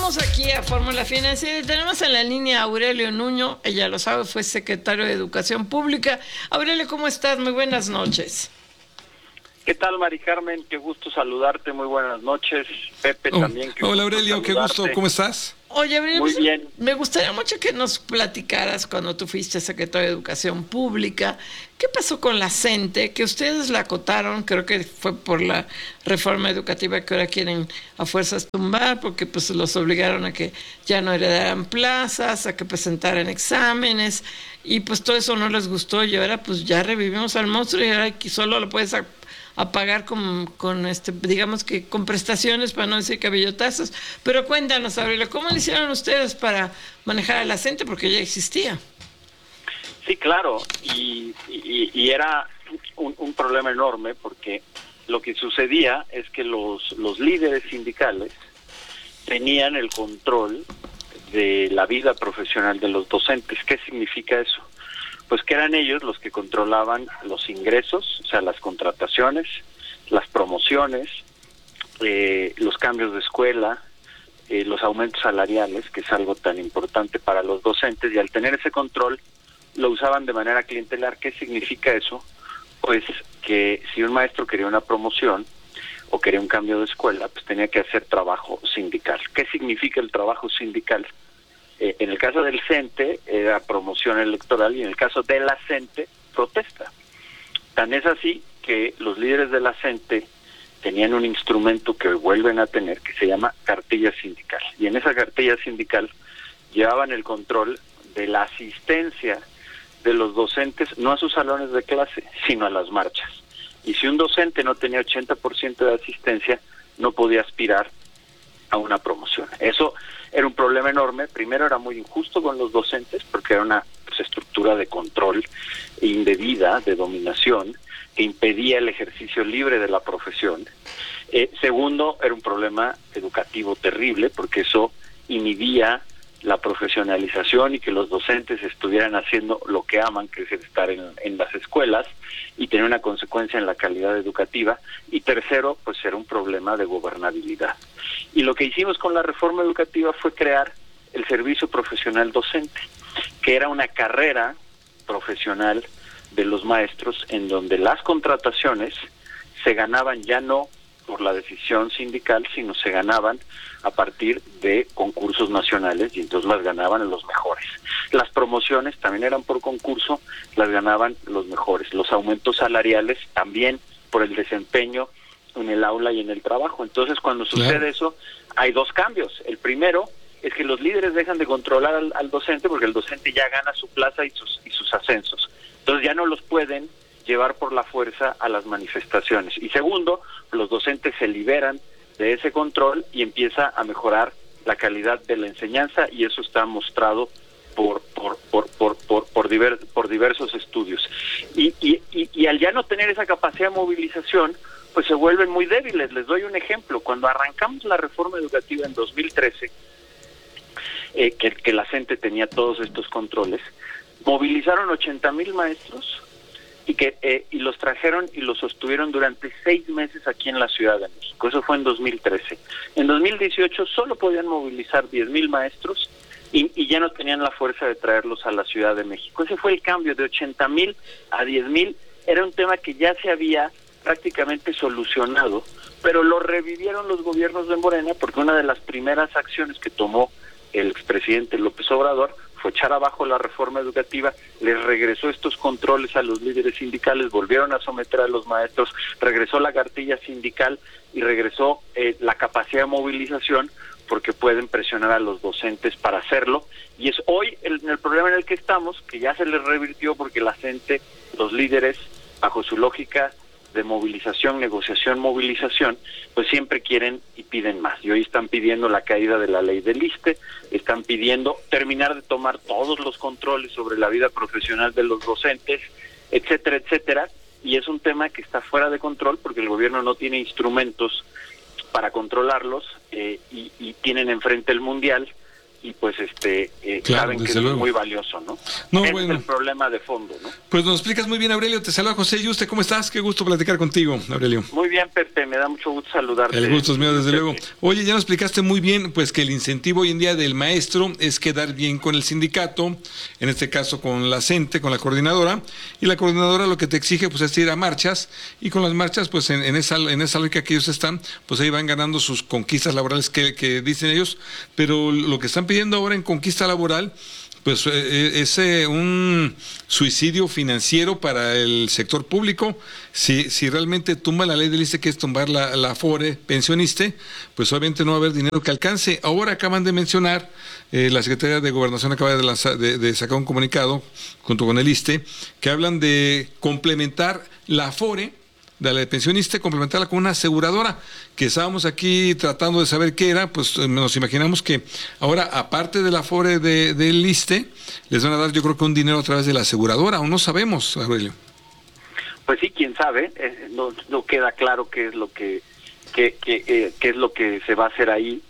Regresamos aquí a Fórmula Financiera y tenemos en la línea a Aurelio Nuño, ella lo sabe, fue secretario de Educación Pública. Aurelio, ¿cómo estás? Muy buenas noches. ¿Qué tal, Mari Carmen? Qué gusto saludarte, muy buenas noches. Pepe también. Hola Aurelio, qué gusto, ¿cómo estás? Oye, Aurelio, muy bien. Me gustaría mucho que nos platicaras cuando tú fuiste secretario de Educación Pública. ¿Qué pasó con la CENTE? Que ustedes la acotaron, creo que fue por la reforma educativa que ahora quieren a fuerzas tumbar, porque pues los obligaron a que ya no heredaran plazas, a que presentaran exámenes, y pues todo eso no les gustó, y ahora pues ya revivimos al monstruo y ahora aquí solo lo puedes a pagar con digamos que con prestaciones, para no decir cabellotazos. Pero cuéntanos, Aurelio, ¿cómo le hicieron ustedes para manejar a la CENTE? Porque ya existía. Sí, claro, y era un problema enorme, porque lo que sucedía es que los líderes sindicales tenían el control de la vida profesional de los docentes. ¿Qué significa eso? Pues que eran ellos los que controlaban los ingresos, o sea, las contrataciones, las promociones, los cambios de escuela, los aumentos salariales, que es algo tan importante para los docentes, y al tener ese control lo usaban de manera clientelar. ¿Qué significa eso? Pues que si un maestro quería una promoción o quería un cambio de escuela, pues tenía que hacer trabajo sindical. ¿Qué significa el trabajo sindical? En el caso del CENTE era promoción electoral y en el caso de la CENTE, protesta. Tan es así que los líderes de la CENTE tenían un instrumento que hoy vuelven a tener, que se llama cartilla sindical. Y en esa cartilla sindical llevaban el control de la asistencia de los docentes, no a sus salones de clase, sino a las marchas. Y si un docente no tenía 80% de asistencia, no podía aspirar a una promoción. Eso era un problema enorme. Primero, era muy injusto con los docentes, porque era una estructura de control indebida, de dominación, que impedía el ejercicio libre de la profesión. Segundo, era un problema educativo terrible, porque eso inhibía la profesionalización y que los docentes estuvieran haciendo lo que aman, que es estar en las escuelas, y tener una consecuencia en la calidad educativa. Y tercero, pues era un problema de gobernabilidad. Y lo que hicimos con la reforma educativa fue crear el servicio profesional docente, que era una carrera profesional de los maestros, en donde las contrataciones se ganaban ya no por la decisión sindical, sino se ganaban a partir de concursos nacionales, y entonces las ganaban los mejores. Las promociones también eran por concurso, las ganaban los mejores. Los aumentos salariales también por el desempeño en el aula y en el trabajo. Entonces, cuando sucede eso, hay dos cambios. El primero es que los líderes dejan de controlar al docente, porque el docente ya gana su plaza y sus ascensos. Entonces ya no los pueden llevar por la fuerza a las manifestaciones. Y segundo, los docentes se liberan de ese control y empieza a mejorar la calidad de la enseñanza, y eso está mostrado por diversos estudios. Y al ya no tener esa capacidad de movilización, pues se vuelven muy débiles. Les doy un ejemplo. Cuando arrancamos la reforma educativa en 2013, que la CENTE tenía todos estos controles, movilizaron 80,000 maestros y los trajeron y los sostuvieron durante 6 meses aquí en la Ciudad de México. Eso fue en 2013. En 2018 solo podían movilizar 10,000 maestros y ya no tenían la fuerza de traerlos a la Ciudad de México. Ese fue el cambio de 80,000 a 10,000. Era un tema que ya se había prácticamente solucionado, pero lo revivieron los gobiernos de Morena, porque una de las primeras acciones que tomó el expresidente López Obrador fue echar abajo la reforma educativa, les regresó estos controles a los líderes sindicales, volvieron a someter a los maestros, regresó la cartilla sindical y regresó la capacidad de movilización, porque pueden presionar a los docentes para hacerlo. Y es hoy el problema en el que estamos, que ya se les revirtió, porque la gente, los líderes, bajo su lógica de movilización, negociación, movilización, pues siempre quieren y piden más. Y hoy están pidiendo la caída de la ley del ISSSTE, están pidiendo terminar de tomar todos los controles sobre la vida profesional de los docentes, etcétera, etcétera. Y es un tema que está fuera de control, porque el gobierno no tiene instrumentos para controlarlos, y tienen enfrente el Mundial, y pues claro, saben que es luego muy valioso, ¿no? No, Ese bueno, es el problema de fondo, ¿no? pues nos explicas muy bien, Aurelio. Te saluda José Yuste. ¿Cómo estás? Qué gusto platicar contigo, Aurelio. Muy bien, Pepe, me da mucho gusto saludarte. El gusto es mío, desde Pepe. luego. Oye, ya nos explicaste muy bien, pues que el incentivo hoy en día del maestro es quedar bien con el sindicato, en este caso con la CENTE, con la coordinadora, y la coordinadora lo que te exige pues es ir a marchas, y con las marchas, pues en esa lógica que ellos están, pues ahí van ganando sus conquistas laborales que dicen ellos, pero lo que están pidiendo ahora en conquista laboral, pues es un suicidio financiero para el sector público. Si realmente tumba la ley del ISSSTE, que es tumbar la Afore pensionista, pues obviamente no va a haber dinero que alcance. Ahora acaban de mencionar, la Secretaría de Gobernación acaba de sacar un comunicado junto con el ISSSTE, que hablan de complementar la Afore de la pensionista, complementarla con una aseguradora, que estábamos aquí tratando de saber qué era, pues nos imaginamos que ahora, aparte del Afore del ISSSTE, les van a dar, yo creo que un dinero a través de la aseguradora, aún no sabemos, Aurelio. Pues sí, quién sabe, no queda claro qué es lo que es lo que se va a hacer ahí,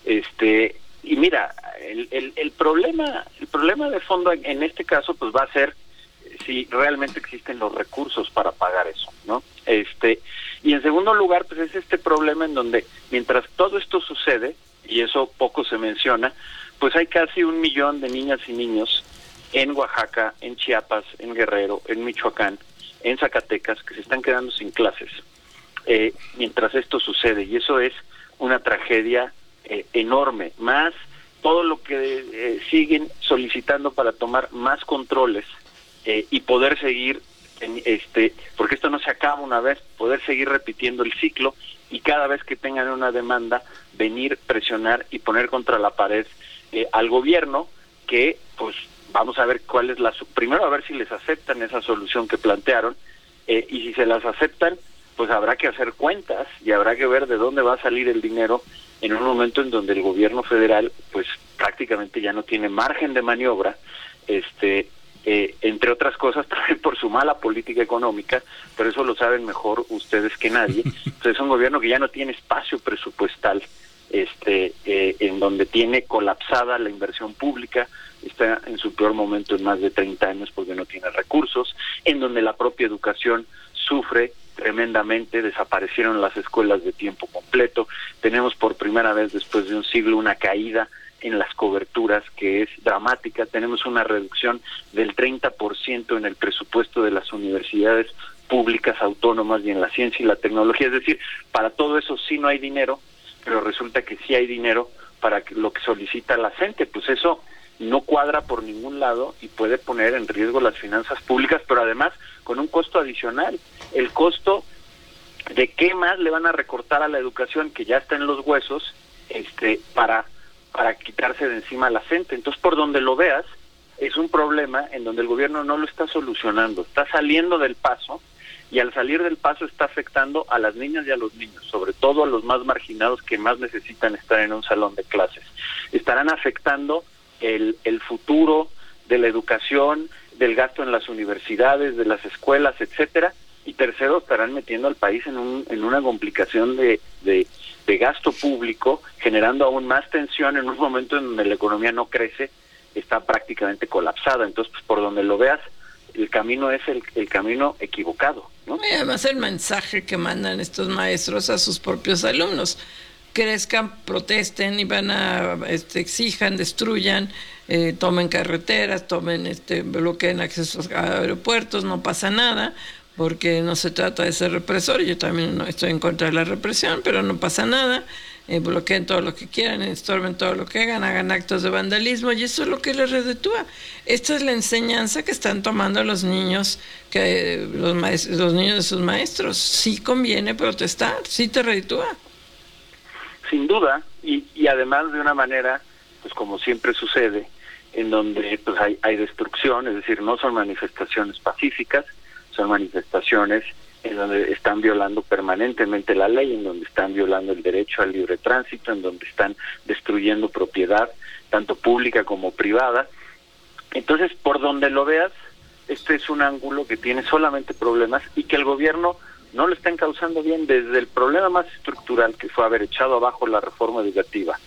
y mira, el problema de fondo en este caso pues va a ser si realmente existen los recursos para pagar eso, ¿no? Y en segundo lugar, pues es este problema en donde mientras todo esto sucede, y eso poco se menciona, pues hay casi 1 millón de niñas y niños en Oaxaca, en Chiapas, en Guerrero, en Michoacán, en Zacatecas, que se están quedando sin clases mientras esto sucede, y eso es una tragedia enorme, más todo lo que siguen solicitando para tomar más controles y poder seguir, porque esto no se acaba una vez, poder seguir repitiendo el ciclo y cada vez que tengan una demanda, venir, presionar y poner contra la pared al gobierno, que pues vamos a ver cuál es primero a ver si les aceptan esa solución que plantearon, y si se las aceptan, pues habrá que hacer cuentas y habrá que ver de dónde va a salir el dinero en un momento en donde el gobierno federal pues prácticamente ya no tiene margen de maniobra, entre otras cosas también por su mala política económica, pero eso lo saben mejor ustedes que nadie. Entonces es un gobierno que ya no tiene espacio presupuestal, en donde tiene colapsada la inversión pública, está en su peor momento en más de 30 años porque no tiene recursos, en donde la propia educación sufre tremendamente, desaparecieron las escuelas de tiempo completo, tenemos por primera vez después de un siglo una caída en las coberturas que es dramática, tenemos una reducción del 30% en el presupuesto de las universidades públicas autónomas y en la ciencia y la tecnología, es decir, para todo eso sí no hay dinero, pero resulta que sí hay dinero para lo que solicita la CENTE, pues eso no cuadra por ningún lado y puede poner en riesgo las finanzas públicas, pero además con un costo adicional, el costo de qué más le van a recortar a la educación que ya está en los huesos, para quitarse de encima la CENTE. Entonces, por donde lo veas, es un problema en donde el gobierno no lo está solucionando, está saliendo del paso, y al salir del paso está afectando a las niñas y a los niños, sobre todo a los más marginados que más necesitan estar en un salón de clases. Estarán afectando el futuro de la educación, del gasto en las universidades, de las escuelas, etcétera, y tercero, estarán metiendo al país en una complicación de gasto público, generando aún más tensión en un momento en donde la economía no crece, está prácticamente colapsada. Entonces, pues, por donde lo veas, el camino es el camino equivocado, ¿no? Y además el mensaje que mandan estos maestros a sus propios alumnos: crezcan, protesten y van a exijan, destruyan, tomen carreteras, bloqueen accesos a aeropuertos, no pasa nada, porque no se trata de ser represor. Yo también no estoy en contra de la represión, pero no pasa nada. Bloqueen todo lo que quieran, estorben todo lo que hagan actos de vandalismo, y eso es lo que les reditúa. Esta es la enseñanza que están tomando los niños, los niños de sus maestros. Sí conviene protestar, sí te reditúa. Sin duda, y además de una manera, pues como siempre sucede, en donde pues hay destrucción, es decir, no son manifestaciones pacíficas, son manifestaciones en donde están violando permanentemente la ley, en donde están violando el derecho al libre tránsito, en donde están destruyendo propiedad, tanto pública como privada. Entonces, por donde lo veas, este es un ángulo que tiene solamente problemas y que el gobierno no lo está encauzando bien, desde el problema más estructural, que fue haber echado abajo la reforma educativa,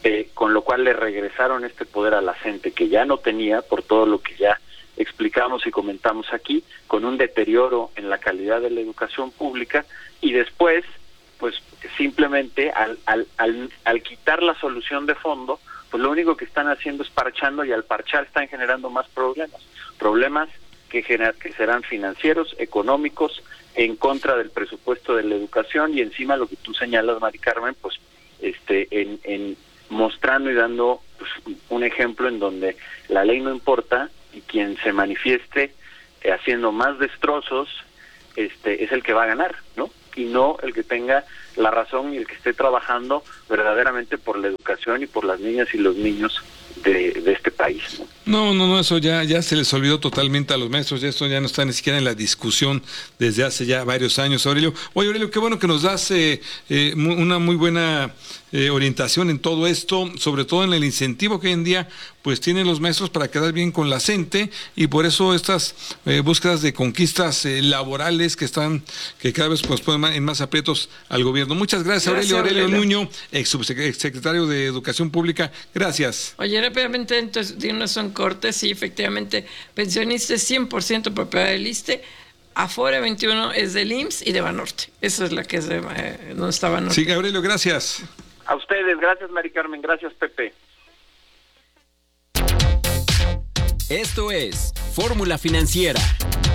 con lo cual le regresaron este poder a la gente que ya no tenía por todo lo que ya explicamos y comentamos aquí, con un deterioro en la calidad de la educación pública, y después, pues simplemente al quitar la solución de fondo, pues lo único que están haciendo es parchando, y al parchar están generando más problemas que serán financieros, económicos, en contra del presupuesto de la educación, y encima lo que tú señalas, Mari Carmen, pues en mostrando y dando pues, un ejemplo en donde la ley no importa, y quien se manifieste haciendo más destrozos es el que va a ganar, ¿no? Y no el que tenga la razón y el que esté trabajando verdaderamente por la educación y por las niñas y los niños de este país, ¿no? No, eso ya se les olvidó totalmente a los maestros, ya esto ya no está ni siquiera en la discusión desde hace ya varios años, Aurelio. Oye, Aurelio, qué bueno que nos das una muy buena orientación en todo esto, sobre todo en el incentivo que hoy en día pues tienen los maestros para quedar bien con la gente, y por eso estas búsquedas de conquistas laborales que cada vez pues ponen en más aprietos al gobierno. Muchas gracias, Aurelio Nuño, ex secretario de Educación Pública. Gracias. Oye, rápidamente, entonces, dinos un corte. Sí, efectivamente, pensionistas 100% propiedad del ISSSTE, Afore 21 es del IMSS y de Banorte. Esa es la que es de donde está Banorte. Sí, Aurelio, gracias. A ustedes, gracias Mari Carmen, gracias Pepe. Esto es Fórmula Financiera.